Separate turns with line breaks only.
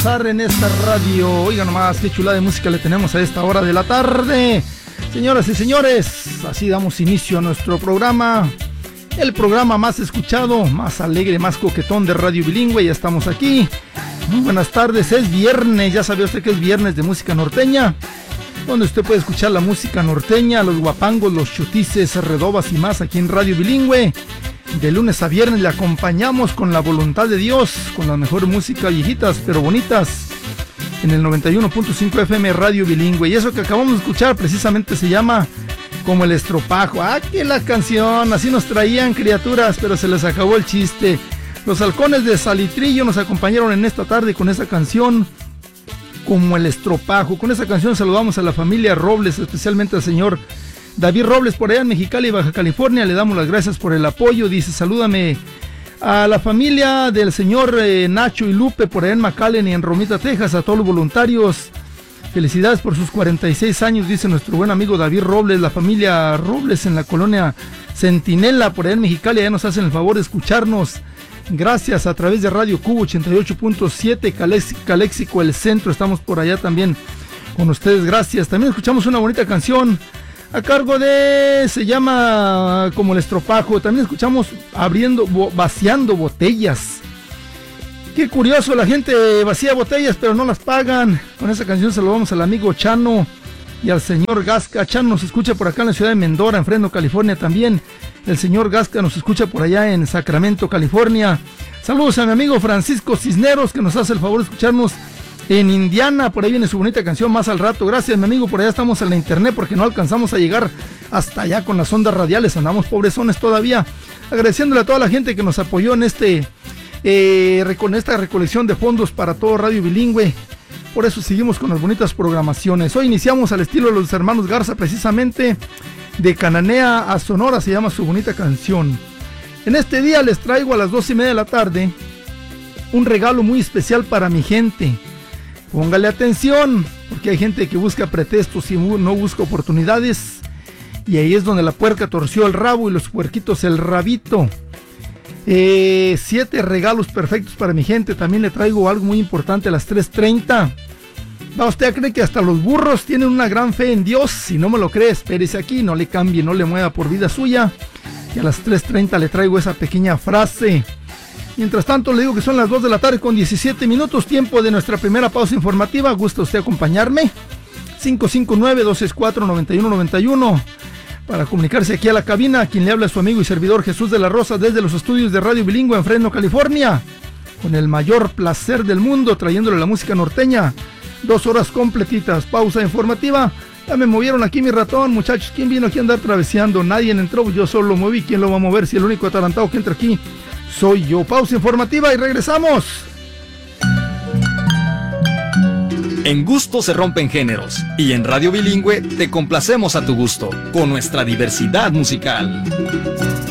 En esta radio, oigan nomás qué chulada de música le tenemos a esta hora de la tarde. Señoras y señores, así damos inicio a nuestro programa, el programa más escuchado, más alegre, más coquetón de Radio Bilingüe. Ya estamos aquí. Muy buenas tardes, es viernes, ya sabía usted que es viernes de música norteña, donde usted puede escuchar la música norteña, los guapangos, los chutices, redobas y más aquí en Radio Bilingüe. De lunes a viernes le acompañamos con la voluntad de Dios, con la mejor música, viejitas pero bonitas, en el 91.5 FM Radio Bilingüe. Y eso que acabamos de escuchar precisamente se llama Como el Estropajo. ¡Ah, que la canción! Así nos traían, criaturas, pero se les acabó el chiste. Los halcones de Salitrillo nos acompañaron en esta tarde con esa canción, Como el Estropajo. Con esa canción saludamos a la familia Robles, especialmente al señor David Robles por allá en Mexicali, Baja California. Le damos las gracias por el apoyo. Dice, salúdame a la familia del señor Nacho y Lupe por allá en McAllen y en Romita, Texas, a todos los voluntarios. Felicidades por sus 46 años, dice nuestro buen amigo David Robles. La familia Robles en la colonia Centinela por allá en Mexicali, allá nos hacen el favor de escucharnos. Gracias, a través de Radio Cubo 88.7, Caléxico, el centro. Estamos por allá también con ustedes, gracias. También escuchamos una bonita canción a cargo de, se llama Como el Estropajo. También escuchamos vaciando botellas. Qué curioso, la gente vacía botellas pero no las pagan. Con esa canción saludamos al amigo Chano y al señor Gasca. Chano nos escucha por acá en la ciudad de Mendora, en Fresno, California también. El señor Gasca nos escucha por allá en Sacramento, California. Saludos a mi amigo Francisco Cisneros, que nos hace el favor de escucharnos en Indiana. Por ahí viene su bonita canción más al rato. Gracias, mi amigo. Por allá estamos en la internet porque no alcanzamos a llegar hasta allá con las ondas radiales. Andamos pobrezones todavía. Agradeciéndole a toda la gente que nos apoyó en con esta recolección de fondos para todo Radio Bilingüe. Por eso seguimos con las bonitas programaciones. Hoy iniciamos al estilo de los hermanos Garza, precisamente de Cananea a Sonora, se llama su bonita canción. En este día les traigo a las 2:30 de la tarde un regalo muy especial para mi gente. Póngale atención, porque hay gente que busca pretextos y no busca oportunidades. Y ahí es donde la puerca torció el rabo y los puerquitos el rabito. 7 regalos perfectos para mi gente. También le traigo algo muy importante a las 3:30. ¿Va usted a creer que hasta los burros tienen una gran fe en Dios? Si no me lo cree, espérese aquí, no le cambie, no le mueva por vida suya. Y a las 3:30 le traigo esa pequeña frase. Mientras tanto le digo que son las 2 de la tarde con 17 minutos, tiempo de nuestra primera pausa informativa. ¿Gusta usted acompañarme? 559-264-9191 para comunicarse aquí a la cabina. Quien le habla es su amigo y servidor Jesús de la Rosa desde los estudios de Radio Bilingüe en Fresno, California, con el mayor placer del mundo, trayéndole la música norteña. 2 horas completitas, pausa informativa. Ya me movieron aquí mi ratón, muchachos. ¿Quién vino aquí a andar traveseando? Nadie entró, yo solo lo moví. ¿Quién lo va a mover? Si el único atarantado que entra aquí soy yo. Pausa informativa y regresamos.
En gusto se rompen géneros, y en Radio Bilingüe te complacemos a tu gusto, con nuestra diversidad musical.